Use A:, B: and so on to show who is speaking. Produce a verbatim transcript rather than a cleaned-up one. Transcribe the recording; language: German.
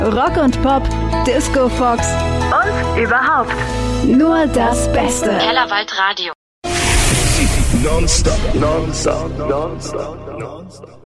A: Rock und Pop, Disco Fox und überhaupt nur das Beste.
B: Kellerwald Radio.
C: Non-stop, non-stop, non-stop, non-stop.